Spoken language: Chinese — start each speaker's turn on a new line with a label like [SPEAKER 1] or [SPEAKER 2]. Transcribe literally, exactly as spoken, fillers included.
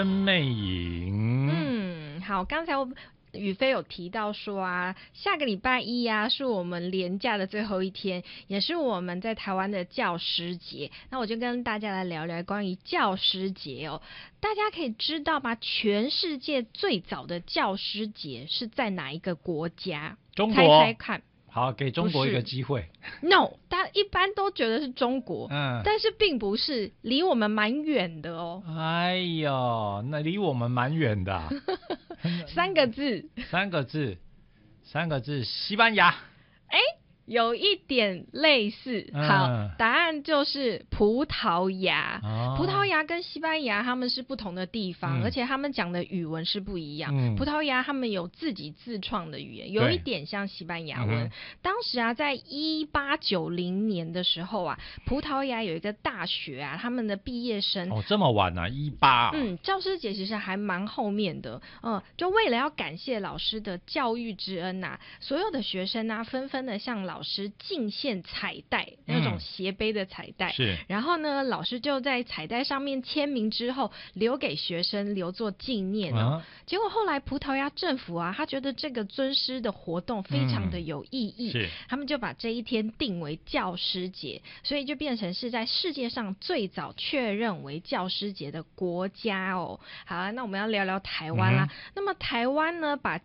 [SPEAKER 1] 魅影。
[SPEAKER 2] 嗯，好，刚才我宇飞有提到说啊，下个礼拜一啊是我们连假的最后一天，也是我们在台湾的教师节。那我就跟大家来聊聊关于教师节哦。大家可以知道吗？全世界最早的教师节是在哪一个国家？
[SPEAKER 1] 中国。
[SPEAKER 2] 猜猜看。
[SPEAKER 1] 好，给中国一个机会。
[SPEAKER 2] No， 大家一般都觉得是中国，
[SPEAKER 1] 嗯，
[SPEAKER 2] 但是并不是，离我们蛮远的哦。
[SPEAKER 1] 哎呦，那离我们蛮远的、啊。
[SPEAKER 2] 三个字。
[SPEAKER 1] 三个字，三个字，西班牙。
[SPEAKER 2] 哎，有一点类似。
[SPEAKER 1] 嗯、
[SPEAKER 2] 好，答案就是葡萄牙。
[SPEAKER 1] 哦、
[SPEAKER 2] 葡萄牙跟西班牙他们是不同的地方、嗯、而且他们讲的语文是不一样、嗯、葡萄牙他们有自己自创的语言，有一点像西班牙文、嗯、当时啊在一八九零年的时候啊，葡萄牙有一个大学啊，他们的毕业生
[SPEAKER 1] 哦这么晚啊，一八、哦、
[SPEAKER 2] 嗯，教师节其实还蛮后面的。嗯，就为了要感谢老师的教育之恩啊，所有的学生啊纷纷的向老师敬献彩带、嗯、那种斜背的彩带，
[SPEAKER 1] 是，
[SPEAKER 2] 然后呢老师就在彩带上面签名之后留给学生留作纪念哦、啊。结果后来葡萄牙政府啊，他觉得这个尊师的活动非常的有意义、嗯、他们就把这一天定为教师节，所以就变成是在世界上最早确认为教师节的国家哦。好啊，那我们要聊聊台湾啦、嗯、那么台湾呢把